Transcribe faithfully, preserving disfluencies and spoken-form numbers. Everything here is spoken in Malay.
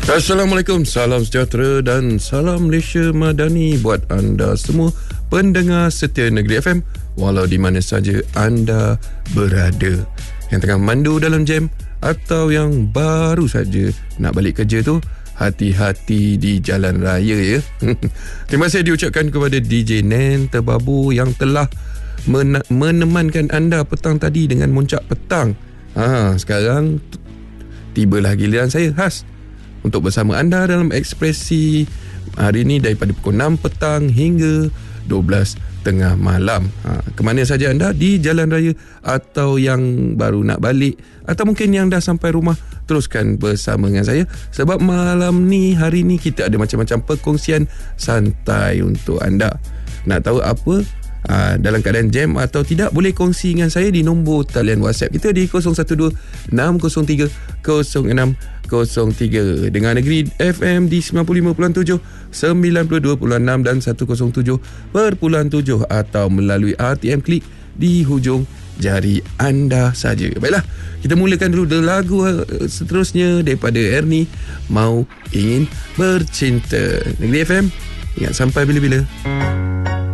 Assalamualaikum, salam sejahtera dan salam Malaysia Madani buat anda semua pendengar setia Negeri F M, walau di mana saja anda berada. Yang tengah mandu dalam jam atau yang baru saja nak balik kerja tu, hati-hati di jalan raya ya. Terima kasih diucapkan kepada D J Nen Terbabu yang telah men- menemankan anda petang tadi dengan Muncak Petang. Ha, sekarang t- tibalah giliran saya khas untuk bersama anda dalam ekspresi hari ini daripada pukul enam petang hingga dua belas tengah malam. Ha, ke mana saja anda di jalan raya atau yang baru nak balik atau mungkin yang dah sampai rumah, teruskan bersama dengan saya sebab malam ni, hari ni kita ada macam-macam perkongsian santai untuk anda. Nak tahu apa? Aa, dalam keadaan jam atau tidak, boleh kongsi dengan saya di nombor talian WhatsApp kita di kosong satu dua enam kosong tiga kosong enam kosong tiga. Dengar Negeri F M di sembilan puluh lima perpuluhan tujuh, sembilan puluh dua perpuluhan enam dan seratus tujuh perpuluhan tujuh atau melalui R T M Klik di hujung jari anda saja. Baiklah, kita mulakan dulu dengan lagu seterusnya daripada Ernie, Mau Ingin Bercinta. Negeri F M, ingat sampai bila-bila.